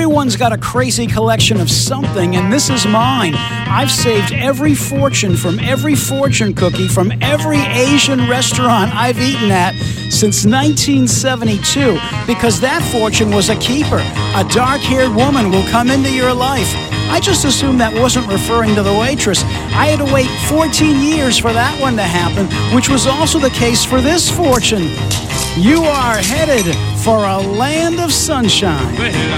Everyone's got a crazy collection of something, and this is mine. I've saved every fortune from every fortune cookie from every Asian restaurant I've eaten at since 1972, because that fortune was a keeper. A dark-haired woman will come into your life. I just assumed that wasn't referring to the waitress. I had to wait 14 years for that one to happen, which was also the case for this fortune. You are headed for a land of sunshine.